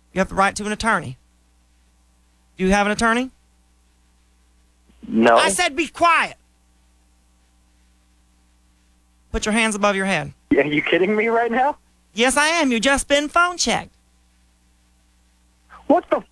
You have the right to an attorney. Do you have an attorney? No. I said be quiet. Put your hands above your head. Are you kidding me right now? Yes, I am. You've just been phone checked. What the